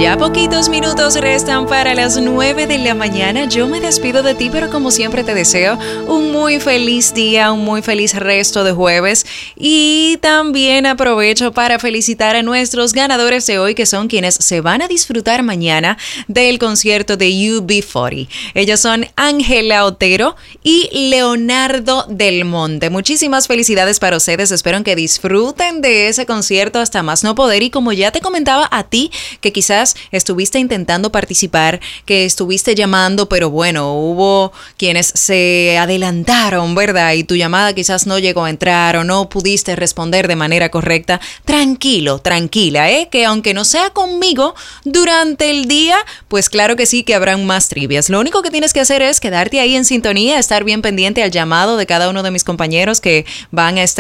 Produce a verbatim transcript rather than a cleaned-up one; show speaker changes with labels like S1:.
S1: Ya poquitos minutos restan para las nueve de la mañana. Yo me despido de ti, pero como siempre te deseo un muy feliz día, un muy feliz resto de jueves. Y también aprovecho para felicitar a nuestros ganadores de hoy, que son quienes se van a disfrutar mañana del concierto de U B cuarenta. Ellos son Ángela Otero y Leonardo Del Monte. Muchísimas felicidades para ustedes. Espero que disfruten de ese concierto hasta más no poder. Y como ya te comentaba a ti, que quizás estuviste intentando participar, que estuviste llamando, pero bueno, hubo quienes se adelantaron, ¿verdad? Y tu llamada quizás no llegó a entrar o no pudiste responder de manera correcta. Tranquilo, tranquila, ¿eh? Que aunque no sea conmigo durante el día, pues claro que sí que habrán más trivias. Lo único que tienes que hacer es quedarte ahí en sintonía, estar bien pendiente al llamado de cada uno de mis compañeros que van a estar